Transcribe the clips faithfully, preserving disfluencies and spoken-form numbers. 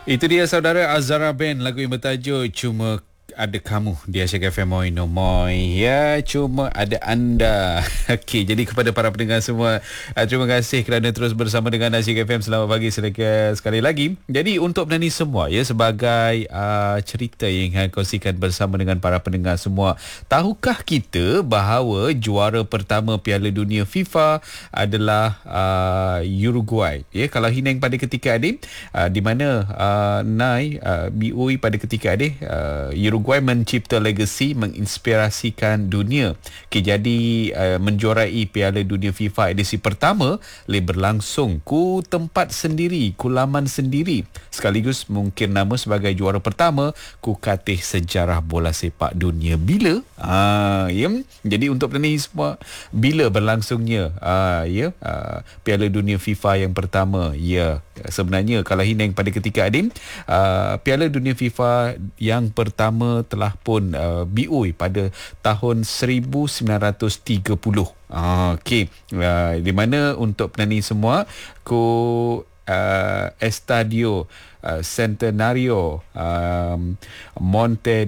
Itu dia saudara Azara Band, lagu yang bertajuk Cuma Ada Kamu di Asyik F M. Moi no moi. Ya, cuma ada anda. Okey, jadi kepada para pendengar semua, uh, terima kasih kerana terus bersama dengan Asyik F M. Selamat pagi selagi sekali lagi. Jadi untuk penyanyi semua ya, sebagai uh, cerita yang saya kongsikan bersama dengan para pendengar semua, tahukah kita bahawa juara pertama Piala Dunia FIFA adalah uh, Uruguay? Ya, kalau Hineng pada ketika adik, uh, di mana uh, Nai uh, B U I pada ketika adik, uh, Uruguay mencipta legasi menginspirasikan dunia. Okay, jadi uh, menjuarai Piala Dunia FIFA edisi pertama le berlangsung ku tempat sendiri, ku laman sendiri, sekaligus mungkin nama sebagai juara pertama ku katih sejarah bola sepak dunia. Bila? Ah, ya. Jadi untuk penyanyi semua, bila berlangsungnya ah, ya, ah, Piala Dunia FIFA yang pertama? Ya, sebenarnya kalau Hineng pada ketika adim, uh, Piala Dunia FIFA yang pertama telah pun uh, B U I pada tahun seribu sembilan ratus tiga puluh. Ah, okey. Uh, di mana untuk penyanyi semua, ku uh, Estadio uh, Centenario um, Monte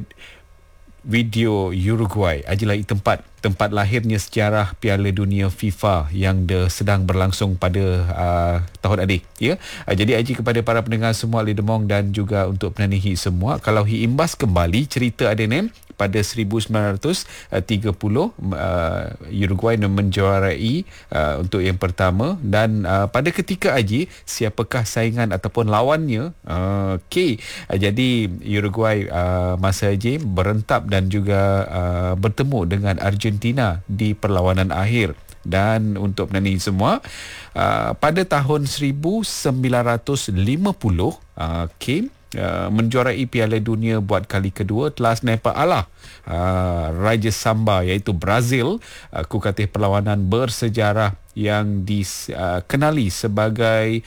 Video Uruguay adalah tempat tempat lahirnya sejarah Piala Dunia FIFA yang de, sedang berlangsung pada uh, tahun adik, ya. Uh, jadi aji kepada para pendengar semua Ali Demong dan juga untuk penyanyi semua, kalau hi imbas kembali cerita Adenem pada seribu sembilan ratus tiga puluh, uh, Uruguay menjuarai uh, untuk yang pertama, dan uh, pada ketika aji siapakah saingan ataupun lawannya? Uh, Okey, uh, jadi Uruguay uh, masa aji berentap dan juga uh, bertemu dengan Argentina di perlawanan akhir. Dan untuk penyanyi semua, uh, pada tahun seribu sembilan ratus lima puluh, uh, Kim Uh, menjuarai Piala Dunia buat kali kedua telah senepa alah uh, Raja Samba iaitu Brazil. uh, ku katih perlawanan bersejarah yang dikenali uh, sebagai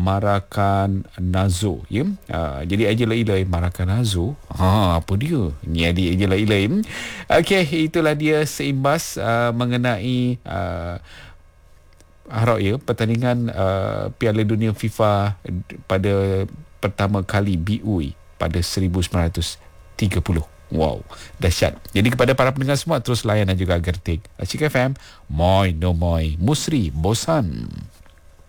Maracanazo, ya. Uh, jadi aja lah ilai Maracanazo. Ha, apa dia? Ni adik aja lah ilai. Okey, itulah dia seimbas uh, mengenai uh, harap ya pertandingan uh, Piala Dunia FIFA pada pertama kali B U I pada seribu sembilan ratus tiga puluh. Wow, dahsyat. Jadi kepada para pendengar semua, terus layan dan juga gertik Asyik F M. Moi no moi, Musri bosan.